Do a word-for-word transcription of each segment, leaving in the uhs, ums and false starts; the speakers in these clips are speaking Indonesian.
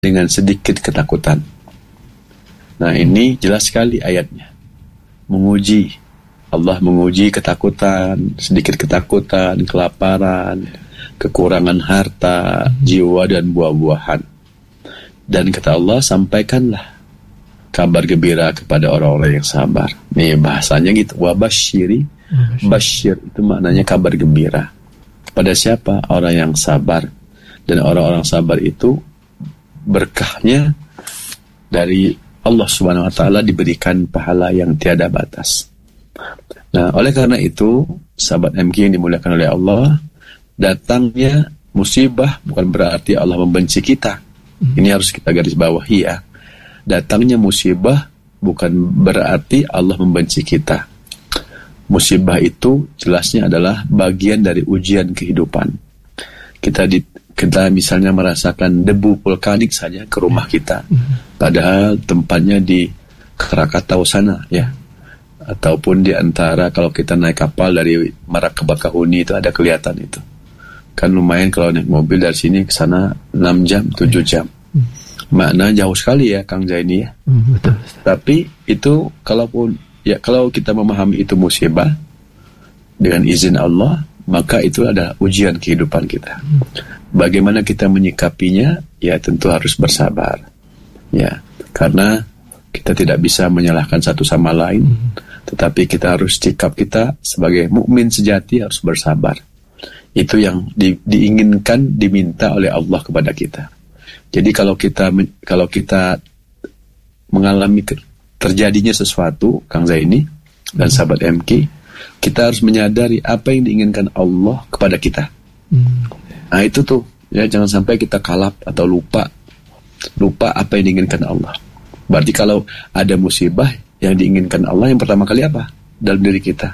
dengan sedikit ketakutan. Nah, ini jelas sekali ayatnya. Menguji, Allah menguji ketakutan, sedikit ketakutan, kelaparan, kekurangan harta, jiwa dan buah-buahan. Dan kata Allah, sampaikanlah kabar gembira kepada orang-orang yang sabar. Nih bahasanya gitu, wabasyiri, basyir itu maknanya kabar gembira. Kepada siapa? Orang yang sabar. Dan orang-orang sabar itu berkahnya dari Allah Subhanahu wa taala diberikan pahala yang tiada batas. Nah, oleh karena itu, sahabat M Q yang dimuliakan oleh Allah, datangnya musibah bukan berarti Allah membenci kita. Ini harus kita garis bawahi ya. Datangnya musibah bukan berarti Allah membenci kita. Musibah itu jelasnya adalah bagian dari ujian kehidupan. Kita di Kita misalnya merasakan debu vulkanik saja ke rumah kita, padahal tempatnya di Krakatau sana ya, ataupun di antara kalau kita naik kapal dari Merak ke Bakahuni itu ada kelihatan itu, kan lumayan kalau naik mobil dari sini ke sana enam jam tujuh jam, makna jauh sekali ya Kang Zaini ya. Betul. Tapi itu kalaupun ya kalau kita memahami itu musibah dengan izin Allah, maka itu adalah ujian kehidupan kita. Bagaimana kita menyikapinya? Ya tentu harus bersabar. Ya, karena kita tidak bisa menyalahkan satu sama lain, mm. tetapi kita harus sikap kita sebagai mukmin sejati harus bersabar. Itu yang di, diinginkan, diminta oleh Allah kepada kita. Jadi kalau kita kalau kita mengalami terjadinya sesuatu, Kang Zaini dan sahabat M K, kita harus menyadari apa yang diinginkan Allah kepada kita. Mm. Nah itu tuh, ya jangan sampai kita kalap atau lupa lupa apa yang diinginkan Allah. Berarti kalau ada musibah yang diinginkan Allah, yang pertama kali apa? Dalam diri kita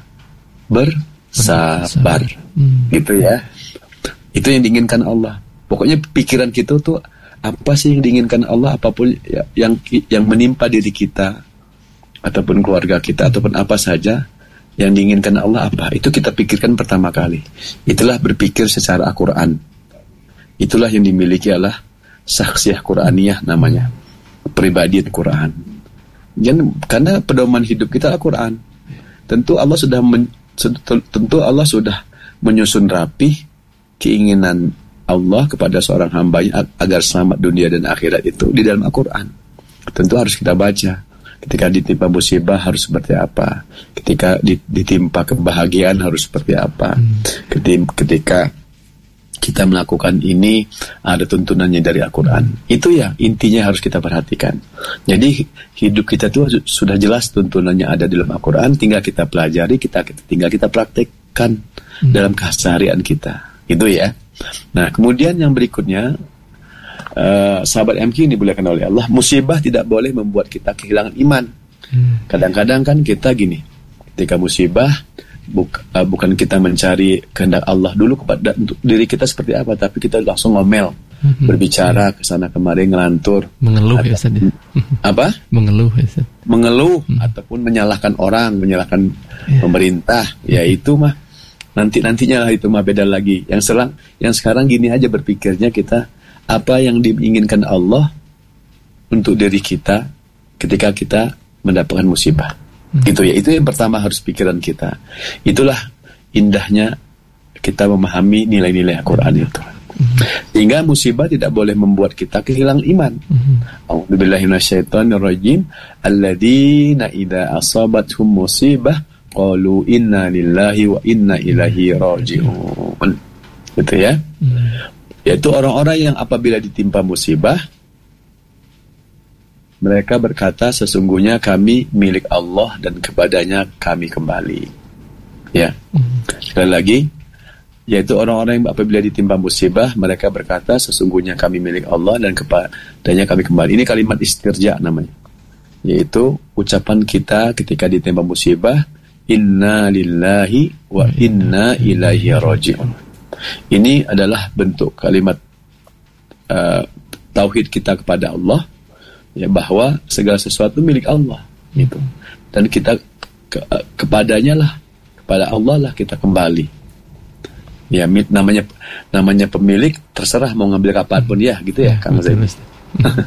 bersabar, hmm. gitu ya. Itu yang diinginkan Allah. Pokoknya pikiran kita tuh apa sih yang diinginkan Allah, apapun ya, yang yang menimpa diri kita ataupun keluarga kita ataupun apa saja yang diinginkan Allah apa, itu kita pikirkan pertama kali. Itulah berpikir secara Al-Quran. Itulah yang dimiliki adalah saksiyah Quraniyah namanya, pribadian Quran. Jangan, karena pedoman hidup kita Al-Quran. Tentu Allah sudah men, tentu Allah sudah menyusun rapi keinginan Allah kepada seorang hambanya agar selamat dunia dan akhirat itu di dalam Al-Quran. Tentu harus kita baca. Ketika ditimpa musibah harus seperti apa, ketika ditimpa kebahagiaan harus seperti apa, ketika kita melakukan ini ada tuntunannya dari Al-Quran. Itu ya intinya harus kita perhatikan. Jadi hidup kita itu sudah jelas tuntunannya ada di dalam Al-Quran, tinggal kita pelajari, kita tinggal kita praktekkan hmm. dalam keseharian kita. Itu ya. Nah kemudian yang berikutnya, Uh, sahabat M Q ini dimuliakan oleh Allah, musibah tidak boleh membuat kita kehilangan iman. hmm. Kadang-kadang kan kita gini, ketika musibah buk, uh, bukan kita mencari kehendak Allah dulu kepada untuk diri kita seperti apa, tapi kita langsung ngomel, hmm. berbicara kesana kemari, ngelantur, mengeluh ya Ustaz. Apa? Mengeluh ya Ustaz. Mengeluh hmm. ataupun menyalahkan orang, menyalahkan yeah. pemerintah, ya itu mah nanti-nantinya lah, itu mah beda lagi. Yang selang, yang sekarang gini aja berpikirnya kita, apa yang diinginkan Allah untuk diri kita ketika kita mendapatkan musibah. Hmm. Gitu ya. Itu yang pertama harus pikiran kita. Itulah indahnya kita memahami nilai-nilai Al-Quran itu. Hmm. Sehingga musibah tidak boleh membuat kita kehilangan iman. A'udzubillahi minasyaitonirrajim. Alladzina idza asabathum musibah qalu inna lillahi wa inna ilaihi raji'un. Gitu ya. Hmm. Yaitu orang-orang yang apabila ditimpa musibah, mereka berkata sesungguhnya kami milik Allah dan kepadanya kami kembali. Ya, sekali lagi, yaitu orang-orang yang apabila ditimpa musibah, mereka berkata sesungguhnya kami milik Allah dan kepadanya kami kembali. Ini kalimat istirja namanya, yaitu ucapan kita ketika ditimpa musibah, inna lillahi wa inna ilaihi raji'un. Ini adalah bentuk kalimat uh, tauhid kita kepada Allah, ya, bahwa segala sesuatu milik Allah gitu. Dan kita ke, uh, kepadanya lah, kepada Allah lah kita kembali. Ya, namanya namanya pemilik terserah mau ngambil kapanpun ya gitu ya Kang Zaini.